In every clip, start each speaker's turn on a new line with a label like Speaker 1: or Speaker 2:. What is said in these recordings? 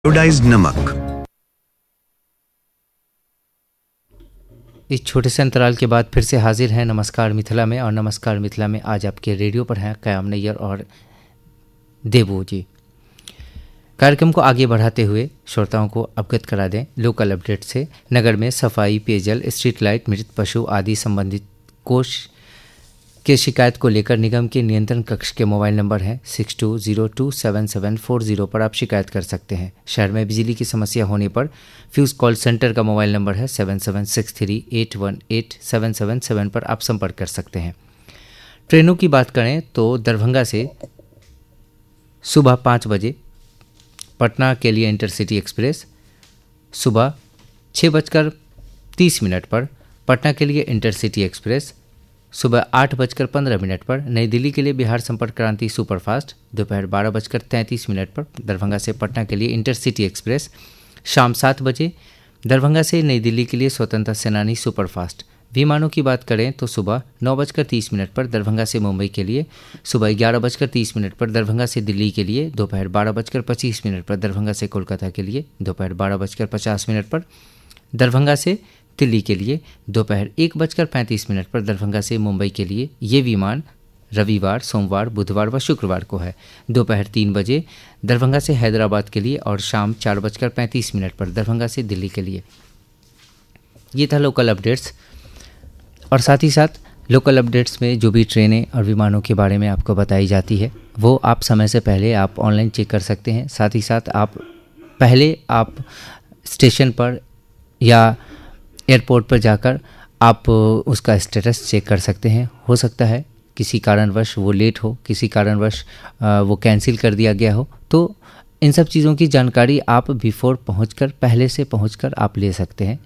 Speaker 1: Iodised नमक।
Speaker 2: इस छोटे से अंतराल के बाद फिर से हाजिर हैं नमस्कार मिथिला में। और नमस्कार मिथिला में आज आपके रेडियो पर हैं कयाम नैयर और देबू जी। कार्यक्रम को आगे बढ़ाते हुए श्रोताओं को अवगत करा दें लोकल अपडेट से। नगर में सफाई, पेयजल, स्ट्रीट लाइट, मृत पशु आदि संबंधित कोष के शिकायत को लेकर निगम के नियंत्रण कक्ष के मोबाइल नंबर है 62027740 पर आप शिकायत कर सकते हैं। शहर में बिजली की समस्या होने पर फ्यूज कॉल सेंटर का मोबाइल नंबर है 7763818777 पर आप संपर्क कर सकते हैं। ट्रेनों की बात करें तो दरभंगा से सुबह 5 बजे पटना के लिए इंटरसिटी एक्सप्रेस, सुबह 6:30 पर पटना के लिए इंटरसिटी एक्सप्रेस, सुबह 8:15 पर नई दिल्ली के लिए बिहार संपर्क क्रांति सुपरफास्ट, दोपहर 12:33 पर दरभंगा से पटना के लिए इंटरसिटी एक्सप्रेस, शाम 7 बजे दरभंगा से नई दिल्ली के लिए स्वतंत्रता सेनानी सुपरफास्ट। विमानों की बात करें तो सुबह 9:30 पर दरभंगा से मुंबई के लिए, सुबह 11:30 पर दरभंगा से दिल्ली के लिए, दोपहर 12:25 पर दरभंगा से कोलकाता के लिए, दोपहर 12:50 पर दरभंगा से दिल्ली के लिए, दोपहर 1:35 पर दरभंगा से मुंबई के लिए। ये विमान रविवार, सोमवार, बुधवार व शुक्रवार को है। दोपहर 3 बजे दरभंगा से हैदराबाद के लिए और शाम 4:35 पर दरभंगा से दिल्ली के लिए। ये था लोकल अपडेट्स। और साथ ही साथ लोकल अपडेट्स में जो भी ट्रेनें और विमानों के बारे में आपको बताई जाती है वो आप समय से पहले आप ऑनलाइन चेक कर सकते हैं। साथ ही साथ आप स्टेशन पर या एयरपोर्ट पर जाकर आप उसका स्टेटस चेक कर सकते हैं। हो सकता है किसी कारणवश वो लेट हो, किसी कारणवश वो कैंसिल कर दिया गया हो, तो इन सब चीज़ों की जानकारी आप पहले से पहुंचकर आप ले सकते हैं।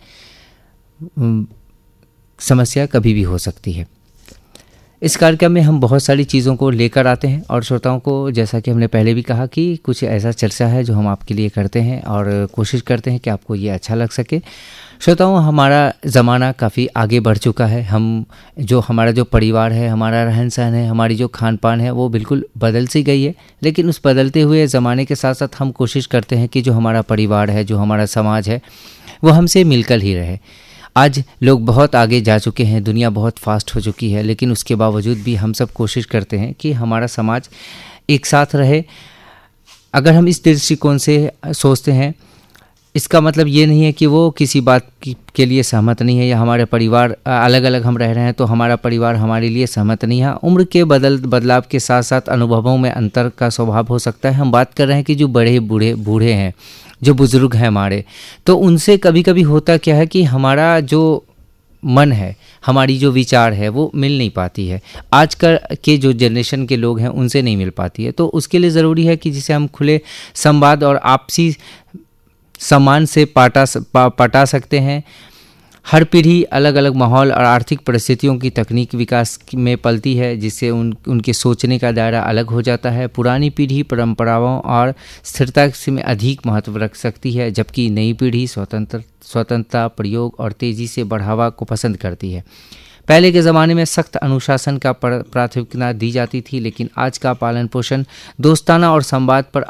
Speaker 2: समस्या कभी भी हो सकती है। इस कार्यक्रम में हम बहुत सारी चीज़ों को लेकर आते हैं और श्रोताओं को, जैसा कि हमने पहले भी कहा, कि कुछ ऐसा चर्चा है जो हम आपके लिए करते हैं और कोशिश करते हैं कि आपको ये अच्छा लग सके। श्रोताओं, हमारा ज़माना काफ़ी आगे बढ़ चुका है। हमारा जो परिवार है, हमारा रहन सहन है, हमारी जो खान पान है, वो बिल्कुल बदल सी गई है। लेकिन उस बदलते हुए ज़माने के साथ साथ हम कोशिश करते हैं कि जो हमारा परिवार है, जो हमारा समाज है, वो हमसे मिलकर ही रहे। आज लोग बहुत आगे जा चुके हैं, दुनिया बहुत फास्ट हो चुकी है, लेकिन उसके बावजूद भी हम सब कोशिश करते हैं कि हमारा समाज एक साथ रहे। अगर हम इस दृष्टिकोण से सोचते हैं, इसका मतलब ये नहीं है कि वो किसी बात के लिए सहमत नहीं है, या हमारे परिवार अलग अलग हम रह रहे हैं तो हमारा परिवार हमारे लिए सहमत नहीं है। उम्र के बदलाव के साथ साथ अनुभवों में अंतर का स्वभाव हो सकता है। हम बात कर रहे हैं कि जो बूढ़े हैं, जो बुज़ुर्ग हैं हमारे, तो उनसे कभी कभी होता क्या है कि हमारा जो मन है, हमारी जो विचार है, वो मिल नहीं पाती है। आज के जो जनरेशन के लोग हैं उनसे नहीं मिल पाती है। तो उसके लिए ज़रूरी है कि जिसे हम खुले संवाद और आपसी सम्मान से पटा सकते हैं। हर पीढ़ी अलग अलग माहौल और आर्थिक परिस्थितियों की तकनीक विकास में पलती है, जिससे उनके सोचने का दायरा अलग हो जाता है। पुरानी पीढ़ी परंपराओं और स्थिरता में अधिक महत्व रख सकती है, जबकि नई पीढ़ी स्वतंत्रता, प्रयोग और तेज़ी से बढ़ावा को पसंद करती है। पहले के ज़माने में सख्त अनुशासन का प्राथमिकता दी जाती थी, लेकिन आज का पालन पोषण दोस्ताना और संवाद पर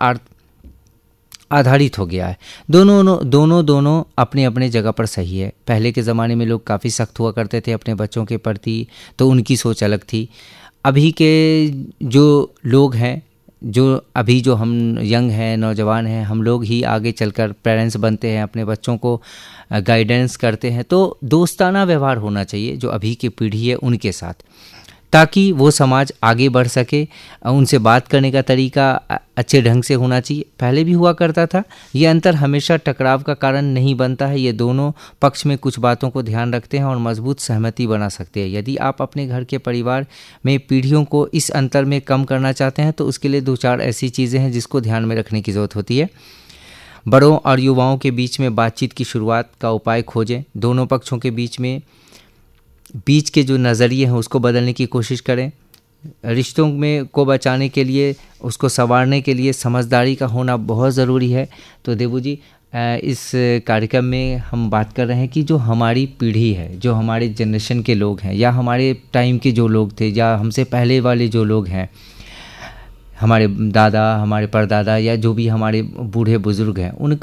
Speaker 2: आधारित हो गया है। दोनों अपने अपने जगह पर सही है। पहले के ज़माने में लोग काफ़ी सख्त हुआ करते थे अपने बच्चों के प्रति, तो उनकी सोच अलग थी। अभी के जो लोग हैं, जो हम यंग हैं, नौजवान हैं, हम लोग ही आगे चलकर पेरेंट्स बनते हैं, अपने बच्चों को गाइडेंस करते हैं। तो दोस्ताना व्यवहार होना चाहिए जो अभी की पीढ़ी है उनके साथ, ताकि वो समाज आगे बढ़ सके। उनसे बात करने का तरीका अच्छे ढंग से होना चाहिए। पहले भी हुआ करता था। ये अंतर हमेशा टकराव का कारण नहीं बनता है। ये दोनों पक्ष में कुछ बातों को ध्यान रखते हैं और मजबूत सहमति बना सकते हैं। यदि आप अपने घर के परिवार में पीढ़ियों को इस अंतर में कम करना चाहते हैं तो उसके लिए 2-4 ऐसी चीज़ें हैं जिसको ध्यान में रखने की ज़रूरत होती है। बड़ों और युवाओं के बीच में बातचीत की शुरुआत का उपाय खोजें। दोनों पक्षों के बीच के जो नज़रिए हैं उसको बदलने की कोशिश करें। रिश्तों को बचाने के लिए, उसको संवारने के लिए समझदारी का होना बहुत ज़रूरी है। तो देबू जी, इस कार्यक्रम में हम बात कर रहे हैं कि जो हमारी पीढ़ी है, जो हमारे जनरेशन के लोग हैं, या हमारे टाइम के जो लोग थे, या हमसे पहले वाले जो लोग हैं, हमारे दादा, हमारे परदादा, या जो भी हमारे बूढ़े बुजुर्ग हैं, उनका